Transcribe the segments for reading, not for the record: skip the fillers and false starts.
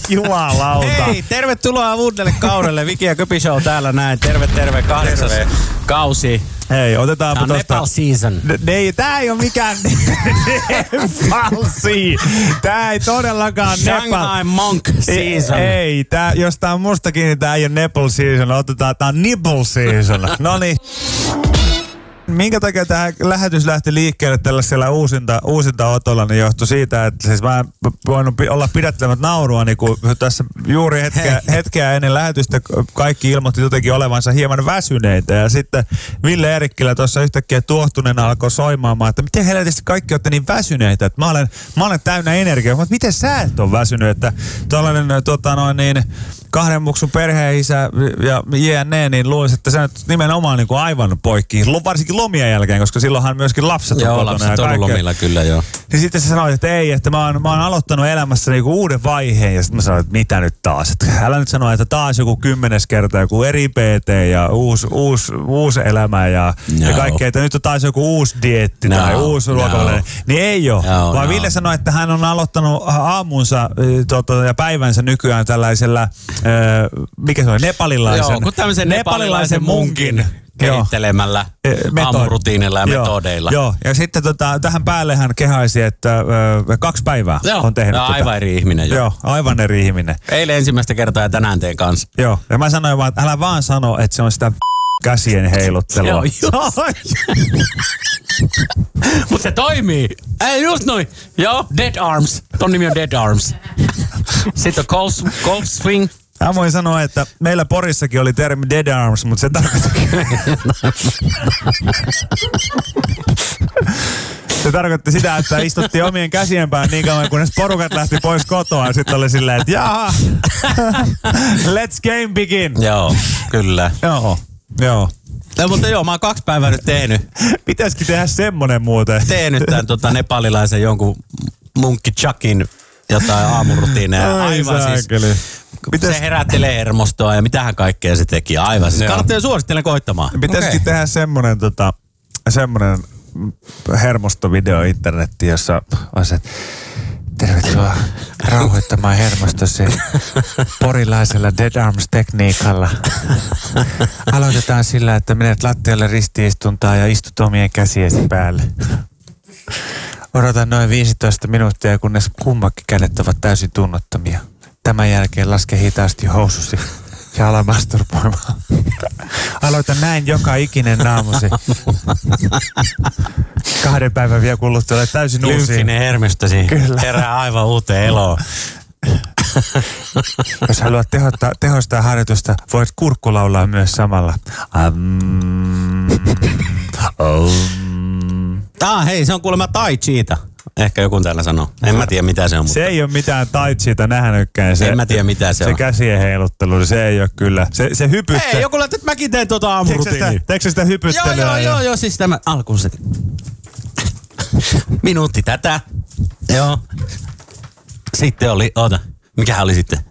Jumalauta. Hei, tervetuloa uudelle kaudelle. Viki ja Köpi Show täällä näin. Terve, 8. kausi. Hei, otetaanpa Tää on tosta. Nepal season. Tää ei oo mikään Nepal season. Tää ei todellakaan Nepal. Shanghai Monk season. Ei, jos tää on mustakin, niin tää ei oo Nepal season. Otetaan, tää on nipple season. Noniin. Minkä takia tämä lähetys lähti liikkeelle tällaisella uusinta otolla, niin johtui siitä, että siis mä en voinut olla pidättelemättä naurua, niin kun tässä juuri hetkeä ennen lähetystä kaikki ilmoitti jotenkin olevansa hieman väsyneitä. Ja sitten Ville Erikkilä tuossa yhtäkkiä tuohtuneena alkoi soimaamaan, että miten helvetisti kaikki olette niin väsyneitä, että mä olen täynnä energiaa. Mutta miten sä et ole väsynyt, että tuollainen kahden muksun perheisä ja jne, niin luulisin, että se nyt nimenomaan niin kuin aivan poikki. Varsinkin lomien jälkeen, koska silloinhan myöskin lapset on kotona. Joo, lapset on lomilla kyllä, joo. Niin sitten se sanoi, että ei, että mä oon aloittanut elämässä niinku uuden vaiheen. Ja sitten mä sanoin, että mitä nyt taas? Että älä nyt sano, että taas joku 10. kerta, joku eri PT ja uusi elämä ja kaikkea. Että nyt on taas joku uusi dieetti tai uusi ruokavalio. Niin ei ole. Vaan Ville sanoi, että hän on aloittanut aamunsa ja päivänsä nykyään tällaisella, mikä se oli, nepalilaisen munkin kehittelemällä aamurutiinilla ja metodeilla. Joo, ja sitten tähän päälle hän kehaisi, että 2 päivää on tehnyt aivan eri ihminen. Joo, aivan eri ihminen. Eilen ensimmäistä kertaa ja tänään teen kanssa. Joo, ja mä sanoin vaan, että älä vaan sano, että se on sitä käsien heiluttelua. Joo, mutta se toimii. Just noin. Joo, Dead Arms. Ton nimi on Dead Arms. Sitten on Golf Swing. Mä voin sanoa, että meillä Porissakin oli termi Dead Arms, mutta se tarkoitti sitä, että istuttiin omien käsien päin niin kauan, kunnes porukat lähti pois kotoa. Ja sitten oli silleen, että jaha, let's game begin. Joo, kyllä. Joo. No, mutta joo, mä oon 2 päivää nyt tehnyt. Pitäisikin tehdä semmonen muuten. Tehnyt tämän nepalilaisen jonkun munkki Chuckin jotain aamurutiineja. Aivan siis. Se herättelee hermostoa ja mitähän kaikkea se teki. Aivan siis. Kannattaa suosittelen koittamaan. Pitäisikin tehdä semmonen hermostovideo internettiin, jossa on se, tervetuloa rauhoittamaan hermostosi porilaisella Dead Arms-tekniikalla. Aloitetaan sillä, että menet lattialle ristiistuntaan ja istut omien käsiesi päälle. Odota noin 15 minuuttia, kunnes kummakin kädet ovat täysin tunnottomia. Tämän jälkeen laske hitaasti housusi ja ala masturboimaan. Aloita näin joka ikinen aamusi. 2 päivän vielä kuluttua olet täysin uusi. Lymfinen hermostosi herää aivan uuteen eloon. Jos haluat tehostaa harjoitusta, voit kurkkulaulaa myös samalla. Hei, se on kuulemma tai chiita. Ehkä joku täällä sanoo. En mä tiedä mitä se on. Se ei ole mitään taitsita nähnytkään. En mä tiedä mitä se on. Se käsien heiluttelu, se ei ole kyllä. Se hypyttely. Ei, joku laittaa, että mäkin teen aamurutiinia. Teekö sitä hypyttelyä? Joo, siis tämä alkuun se. Minuutti tätä. Joo. Sitten oli, mikähän oli sitten?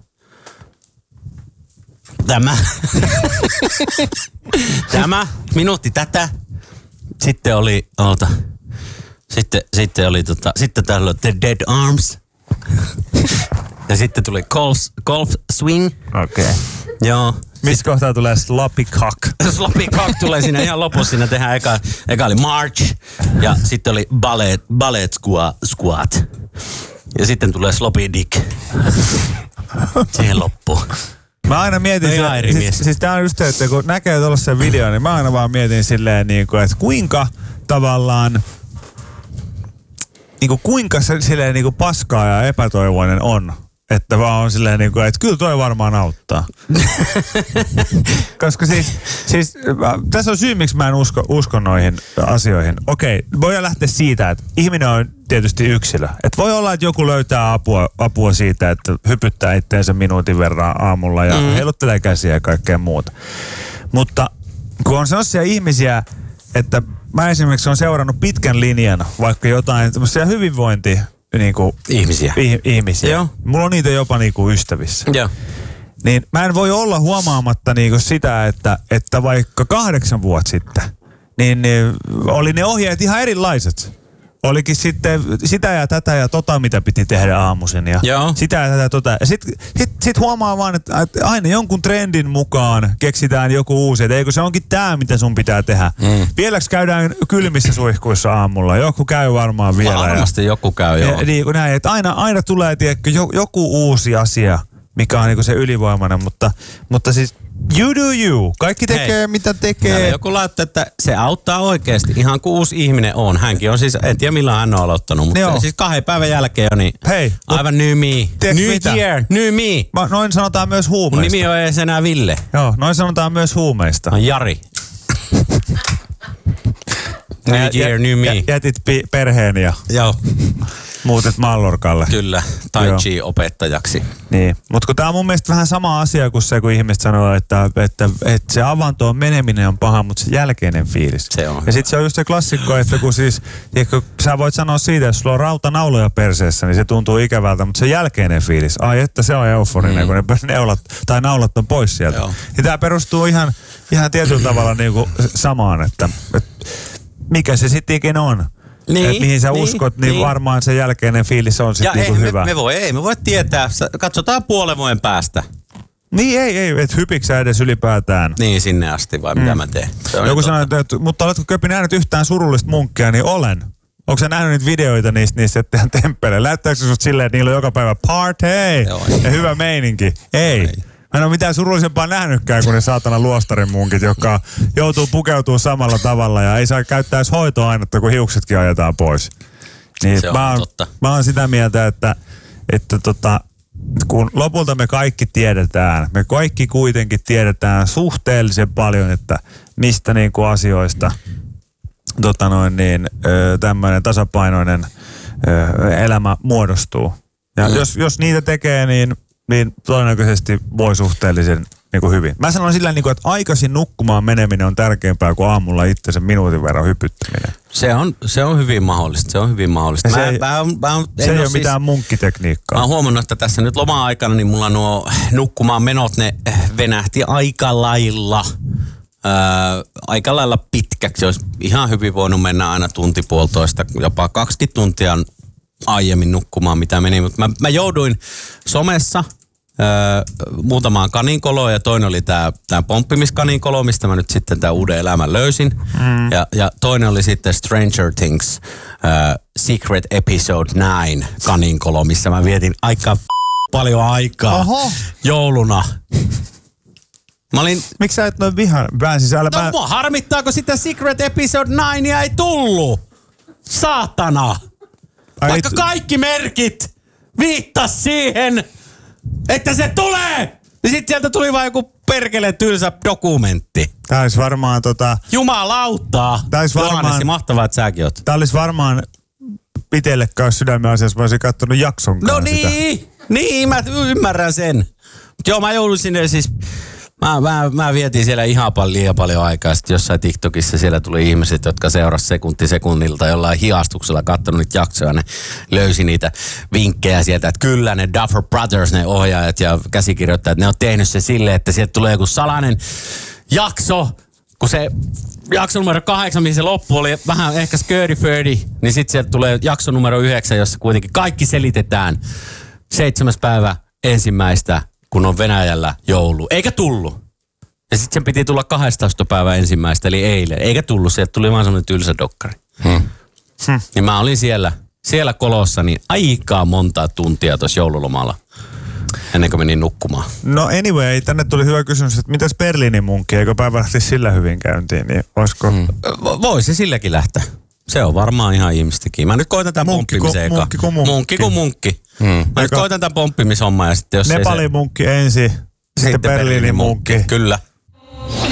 Tämä. Minuutti tätä. Sitten oli, Sitten oli sitten täällä oli The Dead Arms. Ja sitten tuli Golf Swing. Okei. Okay. Joo. Missä kohtaa tulee Sloppy Cock? Sloppy Cock tulee siinä ihan lopussa. Siinä tehdään eka oli March. Ja sitten oli Ballet Squat. Ja sitten tulee Sloppy Dick. Siihen loppuun. Mä aina mietin, siis tää on just se, että kun näkee tuollaisen videon, niin mä aina vaan mietin silleen, että kuinka tavallaan, kuinka se silleen paskaa ja epätoivoinen on. Että vaan on silleen, että kyllä toi varmaan auttaa. Koska siis tässä on syy, miksi mä en usko noihin asioihin. Okei, voidaan lähteä siitä, että ihminen on tietysti yksilö. Että voi olla, että joku löytää apua siitä, että hypyttää itteensä minuutin verran aamulla ja heiluttelee käsiä ja kaikkea muuta. Mutta kun on sellaisia ihmisiä, että mä esimerkiksi olen seurannut pitkän linjan vaikka jotain tämmöisiä ihmisiä. Joo. Mulla on niitä jopa ystävissä. Joo. Niin mä en voi olla huomaamatta sitä, että vaikka 8 vuotta sitten, niin oli ne ohjeet ihan erilaiset. olikin sitten sitä ja tätä ja mitä piti tehdä aamuisin. Ja joo. Sitä ja tätä. Ja sit huomaa vaan, että aina jonkun trendin mukaan keksitään joku uusi. Että eikö se onkin tää, mitä sun pitää tehdä. Vieläks käydään kylmissä suihkuissa aamulla? Joku käy varmaan vielä. Varmasti joku käy, joo. Niin kuin näin, että aina tulee joku uusi asia, mikä on niin kuin se ylivoimainen. Mutta siis you do you. Kaikki tekee, mitä tekee. Täällä joku laittaa, että se auttaa oikeasti. Ihan kuin uusi ihminen on. Hänkin on siis, en tiedä milloin hän on aloittanut, mutta siis 2 päivän jälkeen on niin aivan new me. New year, new me. Noin sanotaan myös huumeista. Mun nimi on edes enää Ville. Joo, noin sanotaan myös huumeista. On Jari. New year, new me. Jätit perheen ja muutet Mallorcalle. Kyllä, tai chi-opettajaksi. Niin, mutta kun tää on mun mielestä vähän sama asia kuin se, kun ihmiset sanoo, että se avantoon meneminen on paha, mutta se jälkeinen fiilis. Se on. Ja sit se on just se klassikko, että kun siis, sä voit sanoa siitä, jos sulla on rautanauloja perseessä, niin se tuntuu ikävältä, mutta se jälkeinen fiilis, että se on euforinen, kun ne naulat on pois sieltä. Joo. Ja tää perustuu ihan tietyllä tavalla niinku samaan, että mikä se sitten ikin on. Niin, mihin sä uskot, niin varmaan se jälkeinen fiilis on sitten niinku hyvä. Me voi tietää. Katsotaan puolen vuoden päästä. Niin ei, et hypiksä edes ylipäätään. Niin, sinne asti vai mitä mä teen. Joku sanoi, että mutta oletko Köpi nähnyt yhtään surullista munkkia, niin olen. Onko sä nähnyt niitä videoita niistä teidän temppeleillä? Näyttääkö sut silleen, että niillä on joka päivä party ja hyvä meininki? Ei. Mä en ole mitään surullisempaa nähnytkään kuin ne saatana luostarin munkit, jotka joutuu pukeutumaan samalla tavalla ja ei saa käyttää edes hoitoainetta, kun hiuksetkin ajetaan pois. Niin mä oon sitä mieltä, että kun lopulta me kaikki tiedetään, me kaikki kuitenkin tiedetään suhteellisen paljon, että mistä niinku asioista tämmöinen tasapainoinen elämä muodostuu. Ja jos niitä tekee, niin todennäköisesti voi suhteellisen hyvin. Mä sanon sillä että aikaisin nukkumaan meneminen on tärkeämpää kuin aamulla itsensä minuutin verran hypyttäminen. Se on hyvin mahdollista. Se on hyvin mahdollista. Se ei ole mitään munkkitekniikkaa. Mä oon huomannut, että tässä nyt loma-aikana niin mulla nuo nukkumaan menot, ne venähti aika lailla pitkäksi. Olisi ihan hyvin voinut mennä aina tunti puolitoista, jopa 20 tuntia aiemmin nukkumaan, mitä meni. Mutta mä jouduin somessa muutamaan kaninkoloon ja toinen oli tää pomppimiskaninkolo, mistä mä nyt sitten tää uuden elämän löysin. Ja toinen oli sitten Stranger Things Secret Episode 9 kaninkolo, missä mä vietin aika paljon aikaa jouluna. Miksi sä et noin mua harmittaako sitä Secret Episode 9 ei tullut? Saatana! Vaikka kaikki merkit viittas siihen, että se tulee! Ja sit sieltä tuli vaan joku perkele tylsä dokumentti. Tää olisi varmaan Jumalauttaa. Johannes, mahtavaa, että säkin oot. Tää olisi varmaan itellekään sydämen asiassa, mä olisin kattonut jakson kanssa niin, mä ymmärrän sen. Joo, mä joudun sinne siis. Mä vietin siellä ihan liian paljon aikaa. Sitten jossain TikTokissa siellä tuli ihmiset, jotka seurasi sekunti sekunnilta jollain hiastuksella kattonut niitä jaksoja. Ne löysi niitä vinkkejä sieltä, että kyllä ne Duffer Brothers, ne ohjaajat ja käsikirjoittajat, ne on tehnyt se silleen, että sieltä tulee joku salainen jakso. Kun se jakso numero 8, mihin se loppu oli vähän ehkä skirty-firdy, niin sitten sieltä tulee jakso numero 9, jossa kuitenkin kaikki selitetään 7. päivä 1. kun on Venäjällä joulu. Eikä tullut. Ja sitten sen piti tulla 12. päivä 1. eli eilen. Eikä tullut. Sieltä tuli vaan semmoinen tylsä dokkari. Niin mä olin siellä kolossa niin aikaa montaa tuntia tuossa joululomalla. Ennen kuin menin nukkumaan. No anyway, tänne tuli hyvä kysymys, että mitäs Berliinin munkki? Eikö päivä lähtisi sillä hyvin käyntiin? Niin voisiko? Voisi silläkin lähteä. Se on varmaan ihan ihmistäkin. Mä nyt koitan tämän pomppimisen eka. Munkki kuin munkki. Mä nyt koitan tämän pomppimishomman ja sitten jos Nepalin munkki ensin, sitten Berliinin munkki. Kyllä.